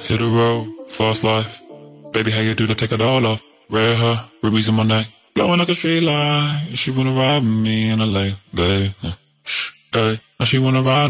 Hit the road, fast life. Baby, how you do to take it all off? Red hair, rubies in my neck, glowing like a street light. She wanna ride with me in a late day. Now she wanna ride